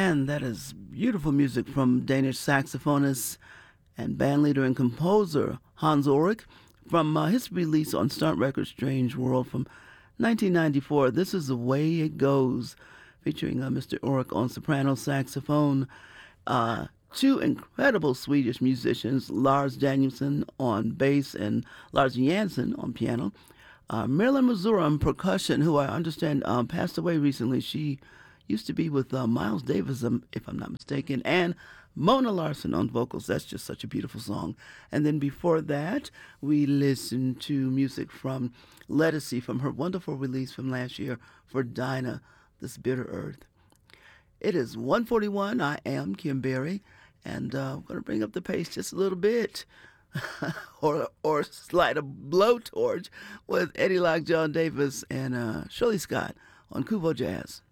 And that is beautiful music from Danish saxophonist and bandleader and composer Hans Ulrich from his release on Stunt Records Strange World from 1994. This is The Way It Goes, featuring Mr. Ulrich on soprano saxophone. Two incredible Swedish musicians, Lars Danielsson on bass and Lars Jansen on piano. Marilyn Mazur on percussion, who I understand passed away recently. She used to be with Miles Davis, if I'm not mistaken, and Mona Larson on vocals. That's just such a beautiful song. And then before that, we listened to music from Lettucey from her wonderful release from last year for Dinah, This Bitter Earth. It is 1:41. I am Kim Berry, and I'm going to bring up the pace just a little bit. or slide a blowtorch with Eddie Locke, John Davis, and Shirley Scott on Kuvo Jazz.